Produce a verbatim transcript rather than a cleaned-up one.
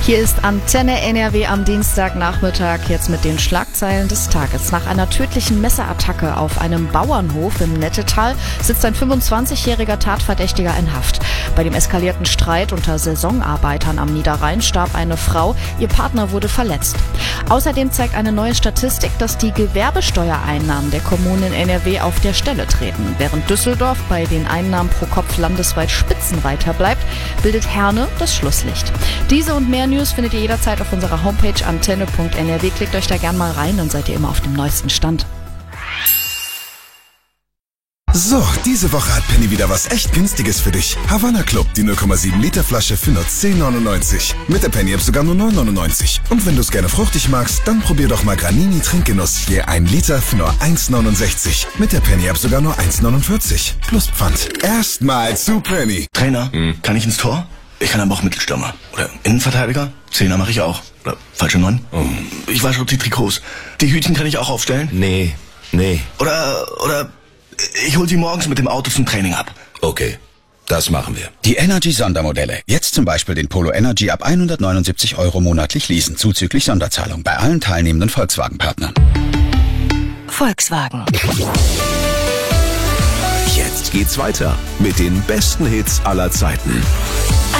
Hier ist Antenne N R W am Dienstagnachmittag, jetzt mit den Schlagzeilen des Tages. Nach einer tödlichen Messerattacke auf einem Bauernhof im Nettetal sitzt ein fünfundzwanzigjähriger Tatverdächtiger in Haft. Bei dem eskalierten Streit unter Saisonarbeitern am Niederrhein starb eine Frau, ihr Partner wurde verletzt. Außerdem zeigt eine neue Statistik, dass die Gewerbesteuereinnahmen der Kommunen in N R W auf der Stelle treten. Während Düsseldorf bei den Einnahmen pro Kopf landesweit Spitzenreiter bleibt, bildet Herne das Schlusslicht. Diese und mehr News findet ihr jederzeit auf unserer Homepage antenne punkt n r w. Klickt euch da gern mal rein, dann seid ihr immer auf dem neuesten Stand. So, diese Woche hat Penny wieder was echt Günstiges für dich. Havanna Club, die null Komma sieben Liter Flasche für nur zehn neunundneunzig. Mit der Penny App sogar nur neun neunundneunzig. Und wenn du es gerne fruchtig magst, dann probier doch mal Granini Trinkgenuss. Je ein Liter für nur eins neunundsechzig. Mit der Penny App sogar nur eins neunundvierzig. Plus Pfand. Erstmal zu Penny. Trainer, hm. kann ich ins Tor? Ich kann aber auch Mittelstürmer. Oder Innenverteidiger? Zehner mache ich auch. Oder falsche Neun? Oh. Ich wasche die Trikots. Die Hütchen kann ich auch aufstellen? Nee, nee. Oder, oder... Ich hol sie morgens mit dem Auto zum Training ab. Okay, das machen wir. Die Energy-Sondermodelle. Jetzt zum Beispiel den Polo Energy ab hundertneunundsiebzig Euro monatlich leasen, zuzüglich Sonderzahlung bei allen teilnehmenden Volkswagen-Partnern. Volkswagen. Jetzt geht's weiter mit den besten Hits aller Zeiten.